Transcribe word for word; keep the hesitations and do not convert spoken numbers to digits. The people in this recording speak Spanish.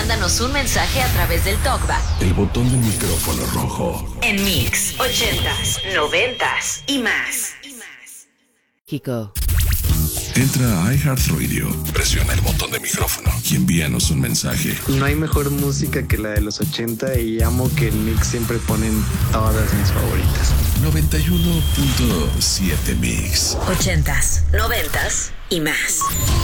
mándanos un mensaje a través del TalkBack. El botón del micrófono rojo. En Mix, ochentas, noventas y más. Kiko. Entra a iHeartRadio, presiona el botón de micrófono y envíanos un mensaje. No hay mejor música que la de los ochenta y amo que en Mix siempre ponen todas mis favoritas. noventa y uno punto siete Mix. Ochentas, noventas y más.